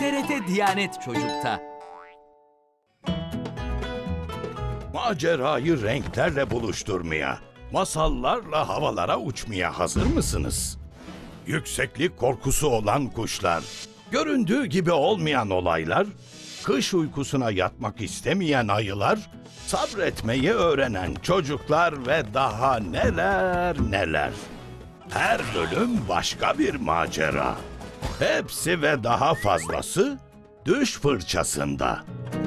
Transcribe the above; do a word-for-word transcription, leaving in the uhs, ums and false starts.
T R T Diyanet Çocuk'ta. Macerayı renklerle buluşturmaya, masallarla havalara uçmaya hazır mısınız? Yükseklik korkusu olan kuşlar, göründüğü gibi olmayan olaylar, kış uykusuna yatmak istemeyen ayılar, sabretmeyi öğrenen çocuklar ve daha neler neler. Her bölüm başka bir macera. Hepsi ve daha fazlası Düş Fırçasında.